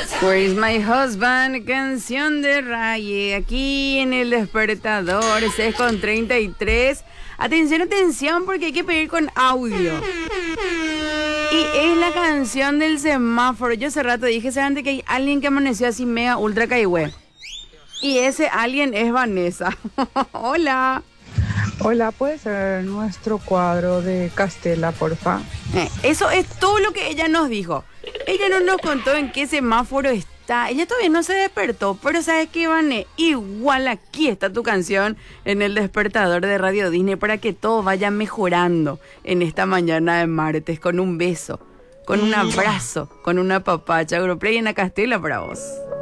Where's My Husband, canción de Raye, aquí en el despertador, 6:33. Atención, atención, porque hay que pedir con audio. Y es la canción del semáforo. Yo hace rato dije, antes que hay alguien que amaneció así mega ultra caigüe. Y ese alguien es Vanessa. Hola. Hola, ¿puede ser nuestro cuadro de Castela, porfa? Eso es todo lo que ella nos dijo. Ella no nos contó en qué semáforo está. Ella todavía no se despertó, pero ¿sabes qué, Vané? Igual aquí está tu canción en el despertador de Radio Disney para que todo vaya mejorando en esta mañana de martes, con un beso, con un abrazo, con una papacha. Europlay en la Castela para vos.